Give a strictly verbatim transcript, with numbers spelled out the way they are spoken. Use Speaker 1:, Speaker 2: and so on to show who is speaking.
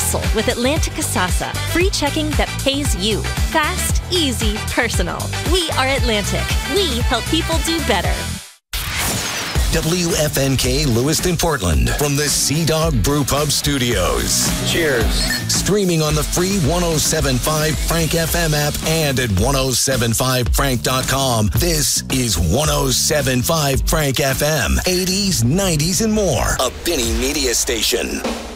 Speaker 1: hustle with Atlantic Kasasa. Free checking that pays you. Fast, easy, personal. We are Atlantic. We help people do better.
Speaker 2: W F N K Lewiston, Portland, from the Sea Dog Brew Pub Studios.
Speaker 3: Cheers.
Speaker 2: Streaming on the free one oh seven point five Frank F M app and at ten seventy-five frank dot com. This is one oh seven point five Frank F M. eighties, nineties, and more. A Benny Media Station.